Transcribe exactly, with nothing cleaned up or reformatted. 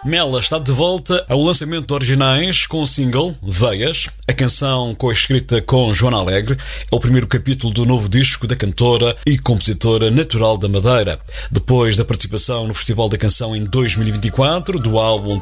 Mela está de volta ao lançamento de originais com o single Veias. A canção co-escrita com Joana Alegre é o primeiro capítulo do novo disco da cantora e compositora natural da Madeira. Depois da participação no Festival da Canção em dois mil e vinte e quatro, do álbum